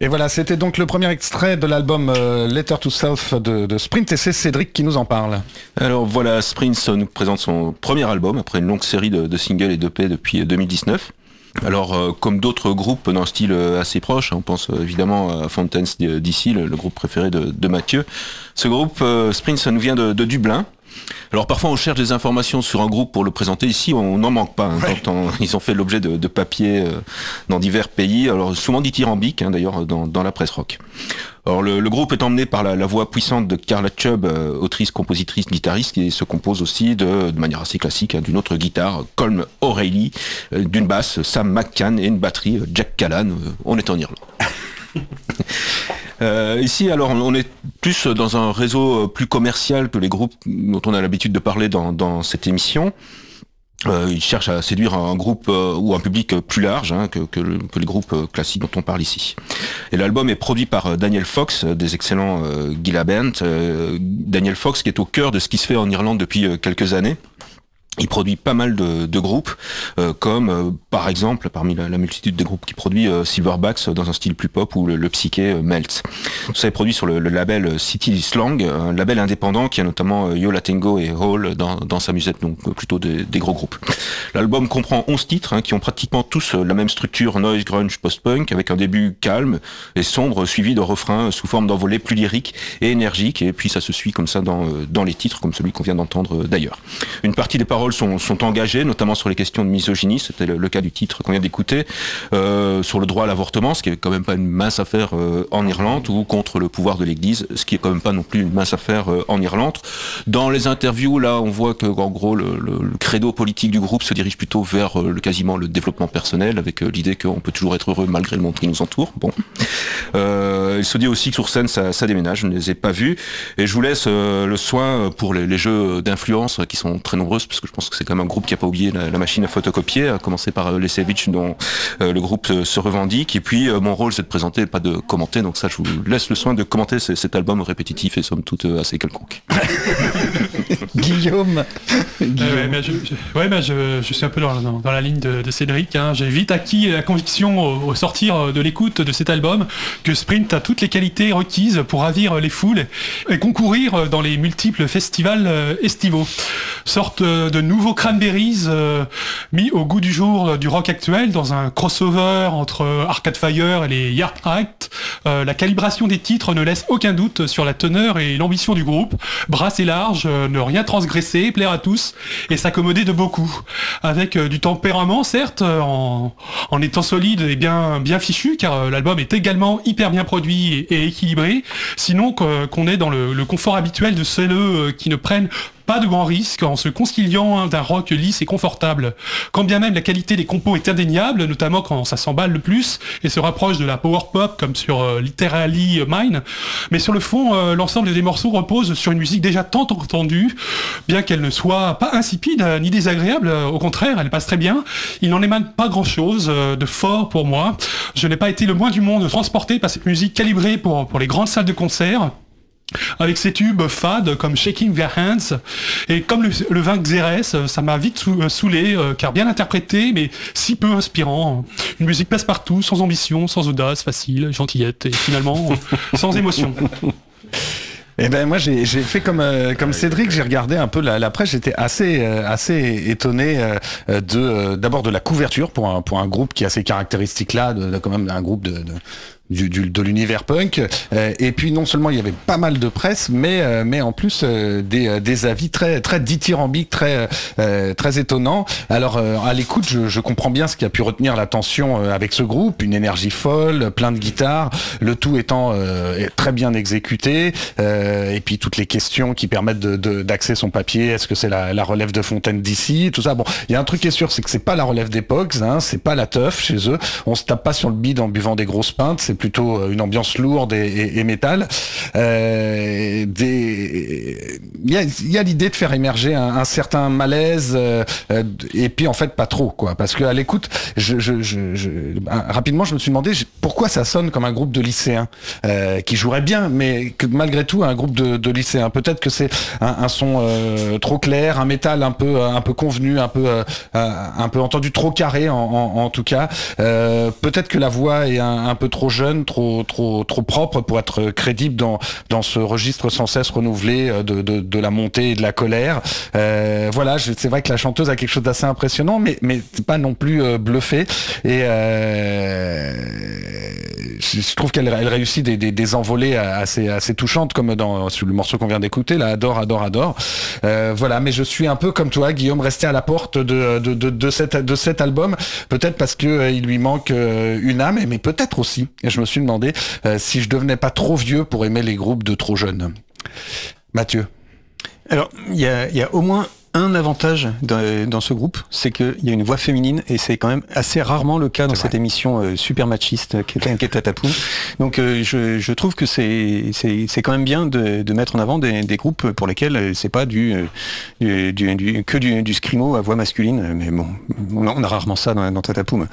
Et voilà, c'était donc le premier extrait de l'album Letter to Self de Sprint, et c'est Cédric qui nous en parle. Alors voilà, Sprint nous présente son premier album après une longue série de singles et d'EP depuis 2019. Alors, comme d'autres groupes d'un style assez proche, on pense évidemment à Fountains DC, le groupe préféré de Mathieu. Ce groupe, Sprint, ça nous vient de Dublin. Alors parfois on cherche des informations sur un groupe pour le présenter. Ici on n'en manque pas, ils ont fait l'objet de papiers dans divers pays, alors souvent dithyrambiques d'ailleurs dans la presse rock. Alors le groupe est emmené par la voix puissante de Carla Chubb, autrice, compositrice, guitariste, qui se compose aussi de manière assez classique d'une autre guitare, Colm O'Reilly, d'une basse, Sam McCann, et une batterie, Jack Callan. On est en Irlande. Ici, alors, on est plus dans un réseau plus commercial que les groupes dont on a l'habitude de parler dans cette émission. Ils cherchent à séduire un groupe ou un public plus large que les groupes classiques dont on parle ici. Et l'album est produit par Daniel Fox, des excellents Gila Band. Daniel Fox qui est au cœur de ce qui se fait en Irlande depuis quelques années. Il produit pas mal de groupes, comme par exemple, parmi la multitude de groupes qu'il produit, Silverbacks dans un style plus pop, ou le psyché Melts. Tout ça est produit sur le label City Slang, un label indépendant qui a notamment Yo La Tengo et Hall dans sa musette, donc plutôt des gros groupes. L'album comprend 11 titres qui ont pratiquement tous la même structure noise, grunge, post-punk, avec un début calme et sombre, suivi de refrains sous forme d'envolées plus lyriques et énergiques, et puis ça se suit comme ça dans les titres, comme celui qu'on vient d'entendre d'ailleurs. Une partie des paroles sont engagées, notamment sur les questions de misogynie, c'était le cas du titre qu'on vient d'écouter, sur le droit à l'avortement, ce qui est quand même pas une mince affaire en Irlande, ou contre le pouvoir de l'Église, ce qui est quand même pas non plus une mince affaire en Irlande. Dans les interviews, là, on voit que en gros le credo politique du groupe se dirige plutôt vers quasiment le développement personnel, avec l'idée qu'on peut toujours être heureux malgré le monde qui nous entoure. Bon, il se dit aussi que sur scène ça déménage. Je ne les ai pas vus, et je vous laisse le soin pour les jeux d'influence qui sont très nombreuses, parce que je pense que c'est quand même un groupe qui n'a pas oublié la machine à photocopier, à commencer par les Savage dont le groupe se revendique. Et puis mon rôle c'est de présenter, pas de commenter, donc ça je vous laisse le soin de commenter cet album répétitif et somme toute assez quelconque. Guillaume. Je suis un peu dans la ligne de Cédric. J'ai vite acquis la conviction au sortir de l'écoute de cet album que Sprint a toutes les qualités requises pour ravir les foules et concourir dans les multiples festivals estivaux. Sorte de nouveaux Cranberries mis au goût du jour du rock actuel dans un crossover entre Arcade Fire et les Yard Act. La calibration des titres ne laisse aucun doute sur la teneur et l'ambition du groupe. Brasser large, ne rien transgresser, plaire à tous et s'accommoder de beaucoup. Avec du tempérament, certes, en étant solide et bien fichu, car l'album est également hyper bien produit et équilibré. Sinon qu'on est dans le confort habituel de ceux qui ne prennent pas de grands risques en se conciliant d'un rock lisse et confortable. Quand bien même la qualité des compos est indéniable, notamment quand ça s'emballe le plus et se rapproche de la power pop comme sur Literally Mine, mais sur le fond, l'ensemble des morceaux repose sur une musique déjà tant entendue, bien qu'elle ne soit pas insipide ni désagréable, au contraire, elle passe très bien. Il n'en émane pas grand-chose de fort pour moi. Je n'ai pas été le moins du monde transporté par cette musique calibrée pour les grandes salles de concert, avec ses tubes fades comme Shaking Their Hands, et comme le vin Xérès, ça m'a vite saoulé, car bien interprété mais si peu inspirant. Une musique passe-partout, sans ambition, sans audace, facile, gentillette et finalement sans émotion. Eh ben moi j'ai fait comme Cédric, j'ai regardé un peu la presse, j'étais assez étonné d'abord de la couverture pour un groupe qui a ces caractéristiques là, quand même un groupe de l'univers punk, et puis non seulement il y avait pas mal de presse, mais en plus des avis très dithyrambiques, très étonnants. Alors à l'écoute, je comprends bien ce qui a pu retenir l'attention avec ce groupe, une énergie folle, plein de guitares, le tout étant très bien exécuté, et puis toutes les questions qui permettent d'axer son papier. Est-ce que c'est la relève de Fontaine d'ici, tout ça. Bon, il y a un truc qui est sûr, c'est que c'est pas la relève des Pogs, c'est pas la teuf chez eux. On se tape pas sur le bide en buvant des grosses pintes, c'est plutôt une ambiance lourde et métal. Il y a l'idée de faire émerger un certain malaise, et puis en fait pas trop, quoi, parce que à l'écoute, rapidement je me suis demandé pourquoi ça sonne comme un groupe de lycéens qui jouerait bien, mais que malgré tout un groupe de lycéens. Peut-être que c'est un son trop clair, un métal un peu convenu, un peu entendu, trop carré en tout cas. Peut-être que la voix est un peu trop jeune, jeune, trop propre pour être crédible dans ce registre sans cesse renouvelé de la montée et de la colère. Voilà, c'est vrai que la chanteuse a quelque chose d'assez impressionnant, mais c'est pas non plus bluffé. Et je trouve qu'elle réussit des envolées assez touchantes, comme sur le morceau qu'on vient d'écouter, là, Adore. Voilà, mais je suis un peu comme toi, Guillaume, resté à la porte de cet album, peut-être parce que il lui manque une âme, mais peut-être aussi, et je me suis demandé si je devenais pas trop vieux pour aimer les groupes de trop jeunes. Mathieu. Alors, il y a au moins un avantage dans ce groupe, c'est qu'il y a une voix féminine, et c'est quand même assez rarement le cas dans cette émission super machiste qui est Tatapoum. Donc je trouve que c'est quand même bien de mettre en avant des groupes pour lesquels c'est pas du scrimo à voix masculine, mais bon, on a rarement ça dans Tatapoum.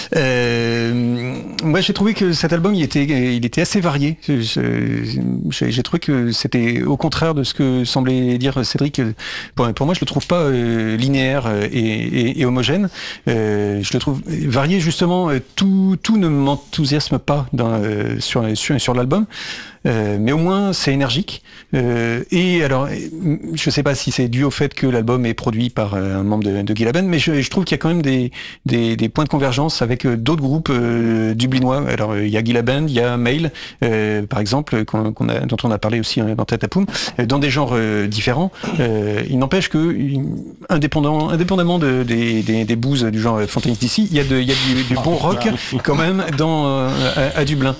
Moi j'ai trouvé que cet album il était assez varié. J'ai trouvé que c'était au contraire de ce que semblait dire Cédric. Pour moi je le trouve pas linéaire et homogène. Je le trouve varié justement. Tout ne m'enthousiasme pas sur l'album. Mais au moins c'est énergique. Et alors, je sais pas si c'est dû au fait que l'album est produit par un membre de Gilaband, mais je trouve qu'il y a quand même des points de convergence avec d'autres groupes dublinois. Alors il y a Gilaband, il y a Mail, par exemple, dont on a parlé aussi dans Tatapoum, dans des genres différents. Il n'empêche que indépendamment des bouses du genre Fontaine d'ici, il y a du bon rock quand même à Dublin.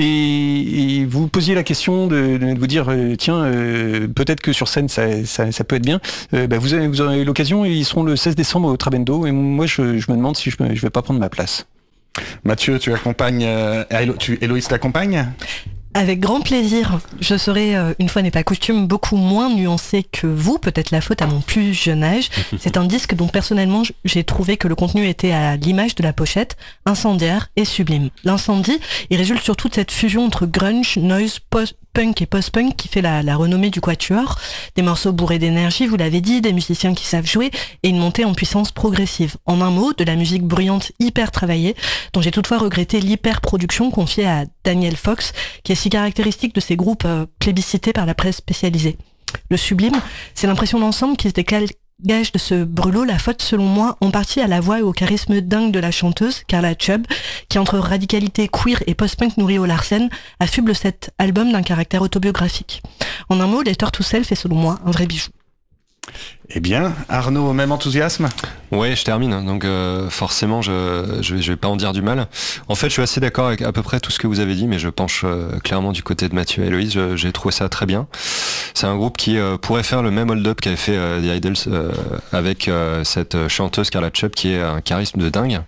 Et vous posiez la question de vous dire tiens, peut-être que sur scène ça peut être bien. Vous aurez l'occasion, ils seront le 16 décembre au Trabendo, et moi je me demande si je vais pas prendre ma place. Mathieu, tu accompagnes Héloïse t'accompagne ? Avec grand plaisir. Je serai, une fois n'est pas coutume, beaucoup moins nuancée que vous, peut-être la faute à mon plus jeune âge. C'est un disque dont personnellement j'ai trouvé que le contenu était à l'image de la pochette, incendiaire et sublime. L'incendie, il résulte surtout de cette fusion entre grunge, noise, punk et post-punk qui fait la renommée du Quatuor. Des morceaux bourrés d'énergie, vous l'avez dit, des musiciens qui savent jouer et une montée en puissance progressive. En un mot, de la musique bruyante hyper travaillée, dont j'ai toutefois regretté l'hyper-production confiée à Daniel Fox, qui est si caractéristique de ces groupes plébiscités par la presse spécialisée. Le sublime, c'est l'impression d'ensemble qui se dégage de ce brûlot, la faute selon moi en partie à la voix et au charisme dingue de la chanteuse Carla Chubb, qui entre radicalité queer et post-punk nourrie au Larsen affuble cet album d'un caractère autobiographique. En un mot, Letter to Self est selon moi un vrai bijou. Eh bien, Arnaud, même enthousiasme ? Ouais, je termine. Donc forcément, je vais pas en dire du mal. En fait, je suis assez d'accord avec à peu près tout ce que vous avez dit, mais je penche clairement du côté de Mathieu et Héloïse. J'ai trouvé ça très bien. C'est un groupe qui pourrait faire le même hold-up qu'avait fait The Idols avec cette chanteuse Carla Chubb qui est un charisme de dingue.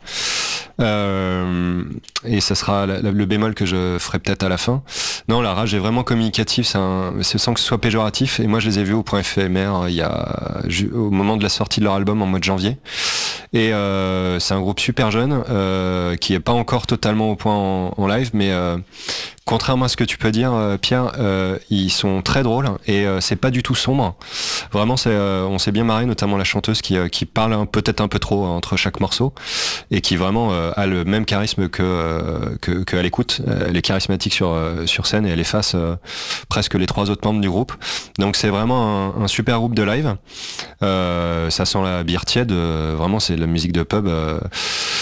Et ça sera le bémol que je ferai peut-être à la fin. Non, la rage est vraiment communicative, c'est sans que ce soit péjoratif. Et moi, je les ai vus au point éphémère au moment de la sortie de leur album en mois de janvier. Et c'est un groupe super jeune qui est pas encore totalement au point en live, mais contrairement à ce que tu peux dire, Pierre, ils sont très drôles et c'est pas du tout sombre. Vraiment, on s'est bien marré, notamment la chanteuse qui parle peut-être un peu trop entre chaque morceau et qui vraiment a le même charisme que à l'écoute. Elle est charismatique sur scène et elle efface presque les trois autres membres du groupe. Donc c'est vraiment un super groupe de live. Ça sent la bière tiède. Vraiment, c'est de la musique de pub